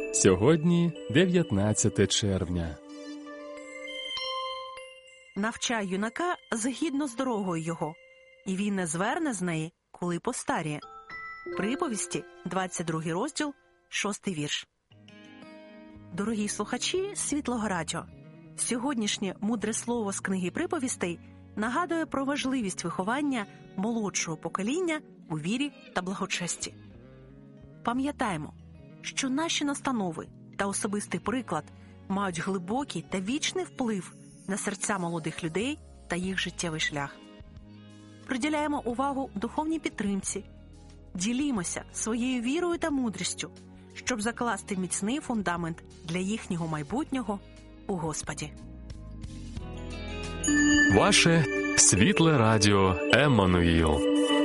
Сьогодні 19 червня. Навчай юнака згідно з дорогою його, і він не зверне з неї, коли постаріє. Приповісті, 22 розділ, 6 вірш. Дорогі слухачі Світлого Радіо, сьогоднішнє мудре слово з книги приповістей нагадує про важливість виховання молодшого покоління у вірі та благочесті. Пам'ятаємо, що наші настанови та особистий приклад мають глибокий та вічний вплив на серця молодих людей та їх життєвий шлях. Приділяємо увагу духовній підтримці, ділімося своєю вірою та мудрістю, щоб закласти міцний фундамент для їхнього майбутнього у Господі. Ваше Світле Радіо Еммануїл.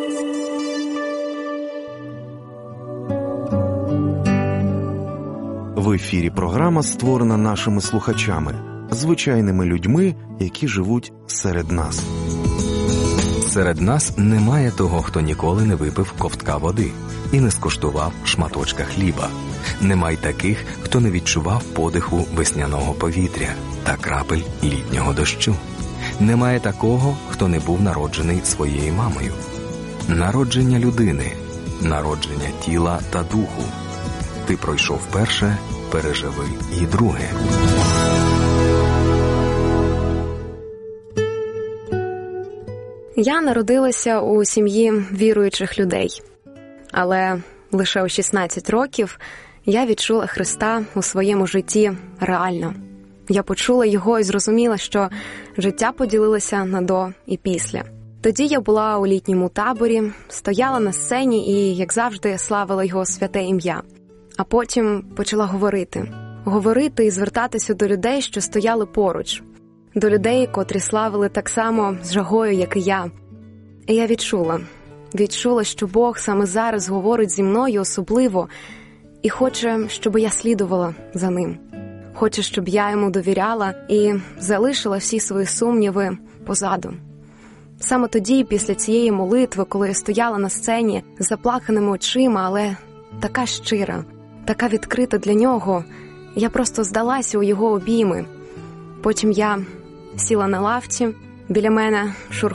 В ефірі програма створена нашими слухачами, звичайними людьми, які живуть серед нас. Серед нас немає того, хто ніколи не випив ковтка води і не скуштував шматочка хліба. Немає таких, хто не відчував подиху весняного повітря та крапель літнього дощу. Немає такого, хто не був народжений своєю мамою. Народження людини, народження тіла та духу. Ти пройшов перше, переживи і друге. Я народилася у сім'ї віруючих людей. Але лише у 16 років я відчула Христа у своєму житті реально. Я почула Його і зрозуміла, що життя поділилося на до і після. Тоді я була у літньому таборі, стояла на сцені і, як завжди, славила Його святе ім'я. А потім почала говорити і звертатися до людей, що стояли поруч. До людей, котрі славили так само з жагою, як і я. І я відчула, що Бог саме зараз говорить зі мною особливо і хоче, щоб я слідувала за Ним. Хоче, щоб я Йому довіряла і залишила всі свої сумніви позаду. Саме тоді, після цієї молитви, коли я стояла на сцені з заплаканими очима, але така щира, така відкрита для Нього, я просто здалася у Його обійми. Потім я сіла на лавці, біля мене